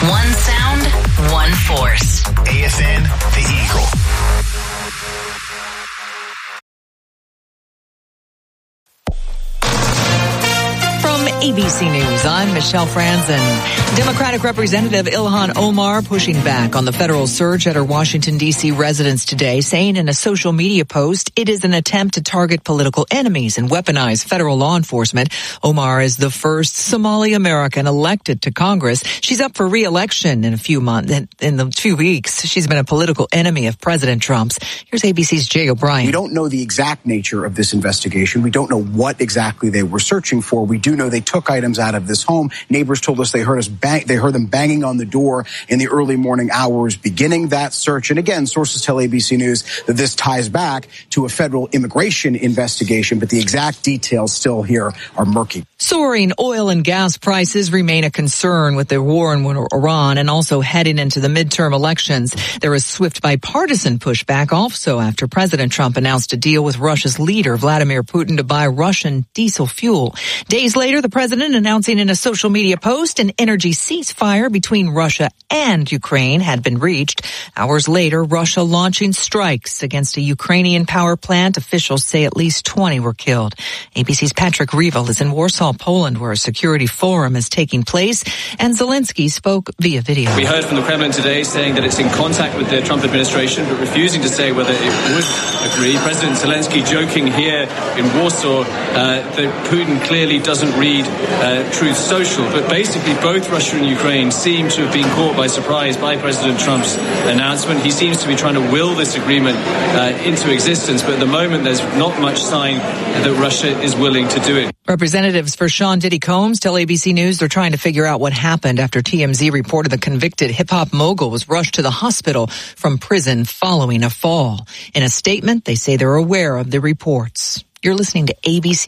One sound, one force. AFN, The Eagle. From ABC News, I'm Michelle Franzen. Democratic Representative Ilhan Omar pushing back on the federal search at her Washington, D.C. residence today, saying in a social media post it is an attempt to target political enemies and weaponize federal law enforcement. Omar is the first Somali American elected to Congress. She's up for re-election in a few months. In the 2 weeks, she's been a political enemy of President Trump's. Here's ABC's Jay O'Brien. We don't know the exact nature of this investigation. We don't know what exactly they were searching for. We do know they took items out of this home. Neighbors told us they heard them banging on the door in the early morning hours beginning that search. And again, sources tell ABC News that this ties back to a federal immigration investigation, but the exact details still here are murky. Soaring oil and gas prices remain a concern with the war in Iran and also heading into the midterm elections. There is swift bipartisan pushback also after President Trump announced a deal with Russia's leader, Vladimir Putin, to buy Russian diesel fuel. Days later, the president announcing in a social media post an energy ceasefire between Russia and Ukraine had been reached. Hours later, Russia launching strikes against a Ukrainian power plant. Officials say at least 20 were killed. ABC's Patrick Revel is in Warsaw, Poland, where a security forum is taking place, and Zelensky spoke via video. We heard from the Kremlin today saying that it's in contact with the Trump administration, but refusing to say whether it would agree. President Zelensky joking here in Warsaw that Putin clearly doesn't read Truth Social, but basically both Russia and Ukraine seem to have been caught by surprise by President Trump's announcement. He seems to be trying to will this agreement into existence, but at the moment there's not much sign that Russia is willing to do it. Representatives for Sean Diddy Combs tell ABC News they're trying to figure out what happened after TMZ reported the convicted hip-hop mogul was rushed to the hospital from prison following a fall. In a statement, they say they're aware of the reports. You're listening to ABC.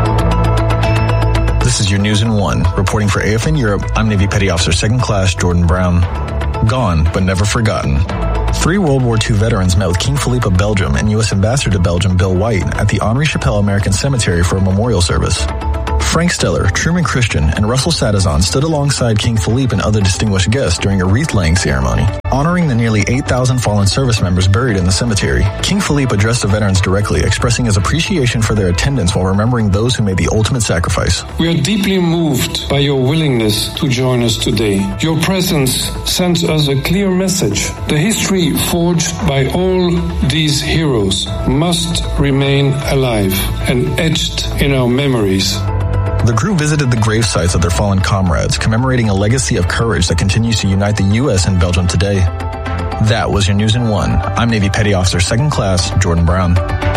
This is your News in One. Reporting for AFN Europe, I'm Navy Petty Officer 2nd Class Jordan Brown. Gone, but never forgotten. 3 World War II veterans met with King Philippe of Belgium and U.S. Ambassador to Belgium Bill White at the Henri Chapelle American Cemetery for a memorial service. Frank Steller, Truman Christian, and Russell Sadazan stood alongside King Philippe and other distinguished guests during a wreath-laying ceremony, honoring the nearly 8,000 fallen service members buried in the cemetery. King Philippe addressed the veterans directly, expressing his appreciation for their attendance while remembering those who made the ultimate sacrifice. We are deeply moved by your willingness to join us today. Your presence sends us a clear message. The history forged by all these heroes must remain alive and etched in our memories. The crew visited the grave sites of their fallen comrades, commemorating a legacy of courage that continues to unite the U.S. and Belgium today. That was your News in One. I'm Navy Petty Officer 2nd Class Jordan Brown.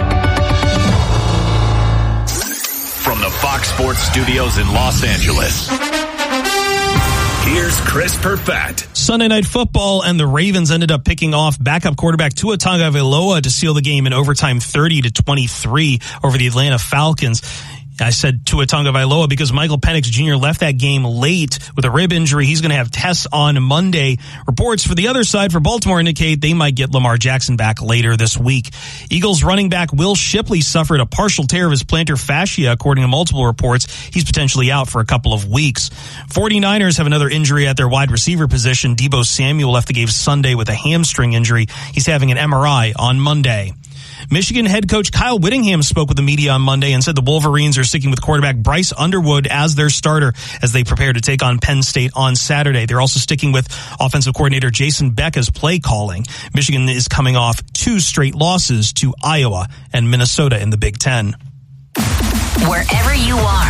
From the Fox Sports Studios in Los Angeles, here's Chris Perfett. Sunday Night Football, and the Ravens ended up picking off backup quarterback Tua Tagovailoa to seal the game in overtime 30-23 over the Atlanta Falcons. I said Tua Tagovailoa because Michael Penix Jr. left that game late with a rib injury. He's going to have tests on Monday. Reports for the other side for Baltimore indicate they might get Lamar Jackson back later this week. Eagles running back Will Shipley suffered a partial tear of his plantar fascia, according to multiple reports. He's potentially out for a couple of weeks. 49ers have another injury at their wide receiver position. Deebo Samuel left the game Sunday with a hamstring injury. He's having an MRI on Monday. Michigan head coach Kyle Whittingham spoke with the media on Monday and said the Wolverines are sticking with quarterback Bryce Underwood as their starter as they prepare to take on Penn State on Saturday. They're also sticking with offensive coordinator Jason Beck as play calling. Michigan is coming off 2 straight losses to Iowa and Minnesota in the Big Ten. Wherever you are.